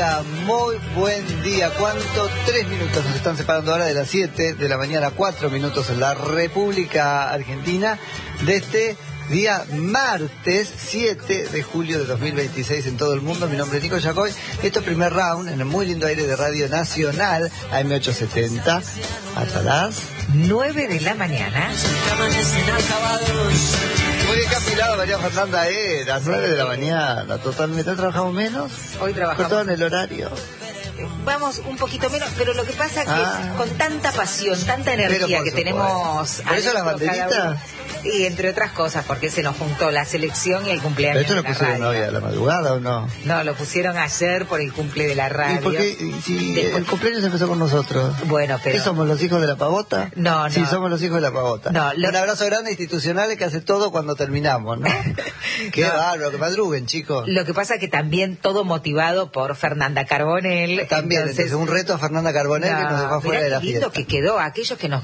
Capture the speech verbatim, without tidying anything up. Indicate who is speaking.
Speaker 1: día, muy buen día. ¿Cuánto? Tres minutos nos están separando ahora de las siete de la mañana, cuatro minutos en la República Argentina, de este día martes siete de julio de dos mil veintiséis en todo el mundo. Mi nombre es Nico Yacoy. Esto es Primer Round en el muy lindo aire de Radio Nacional, A M ochocientos setenta, hasta las
Speaker 2: nueve de la mañana.
Speaker 1: Muy bien capilado, María Fernanda, eh, las nueve de la mañana, totalmente. ¿Trabajamos menos?
Speaker 2: Hoy trabajamos.
Speaker 1: ¿Todo en el horario?
Speaker 2: Vamos un poquito menos, pero lo que pasa es que
Speaker 1: ah.
Speaker 2: con tanta pasión, tanta energía que
Speaker 1: supuesto.
Speaker 2: tenemos...
Speaker 1: ¿Por eso las banderitas?
Speaker 2: Y entre otras cosas, porque se nos juntó la selección y el cumpleaños.
Speaker 1: ¿Pero esto lo pusieron hoy a la madrugada o no?
Speaker 2: No, lo pusieron ayer por el cumple de la radio.
Speaker 1: ¿Y por qué? Si
Speaker 2: Después...
Speaker 1: el cumpleaños empezó con nosotros.
Speaker 2: Bueno, pero...
Speaker 1: ¿Qué somos, los hijos de la pavota?
Speaker 2: No, no.
Speaker 1: Sí, somos los hijos de la pavota.
Speaker 2: No, lo...
Speaker 1: Un abrazo grande institucional que hace todo cuando terminamos, ¿no? Qué no. bárbaro, que madruguen, chicos.
Speaker 2: Lo que pasa que también todo motivado por Fernanda Carbonell.
Speaker 1: También, entonces, entonces un reto a Fernanda Carbonell no, que nos dejó fuera de la
Speaker 2: lindo
Speaker 1: fiesta.
Speaker 2: Que quedó, aquellos que nos